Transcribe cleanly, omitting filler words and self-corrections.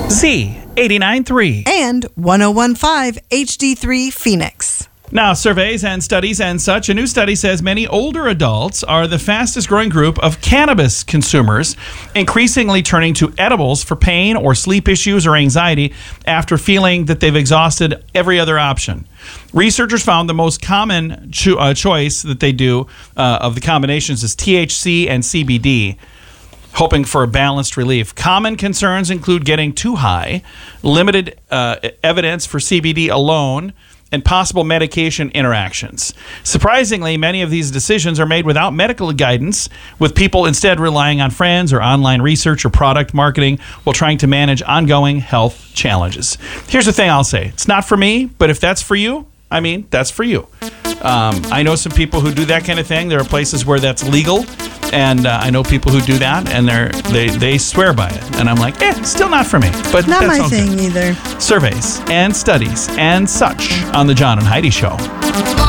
Z89.3. And 101.5 HD3 Phoenix. Now, surveys and studies and such. A new study says many older adults are the fastest growing group of cannabis consumers, increasingly turning to edibles for pain or sleep issues or anxiety after feeling that they've exhausted every other option. Researchers found the most common choice that they do of the combinations is THC and CBD, hoping for a balanced relief. Common concerns include getting too high, limited evidence for CBD alone, and possible medication interactions. Surprisingly, many of these decisions are made without medical guidance, with people instead relying on friends or online research or product marketing while trying to manage ongoing health challenges. Here's the thing I'll say. It's not for me, but if that's for you, I mean, that's for you. I know some people who do that kind of thing. There are places where that's legal, and I know people who do that, and they swear by it. And I'm like, still not for me. But Not that's my okay. thing either. Surveys and studies and such on the John and Heidi Show.